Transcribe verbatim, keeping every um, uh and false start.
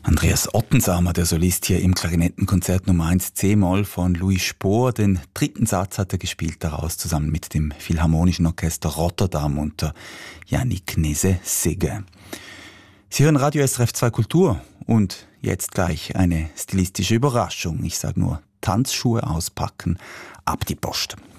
Andreas Ottensamer, der Solist hier im Klarinettenkonzert Nummer eins C-Moll von Louis Spohr. Den dritten Satz hat er gespielt daraus zusammen mit dem Philharmonischen Orchester Rotterdam unter Yannick Nézet-Séguin. Sie hören Radio S R F zwei Kultur und jetzt gleich eine stilistische Überraschung. Ich sage nur Tanzschuhe auspacken, ab die Post.